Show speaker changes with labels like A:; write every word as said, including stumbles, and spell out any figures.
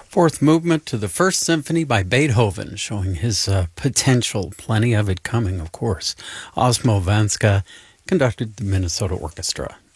A: Fourth movement to the First Symphony by Beethoven, showing his uh, potential. Plenty of it coming, of course. Osmo Vanska conducted the Minnesota Orchestra.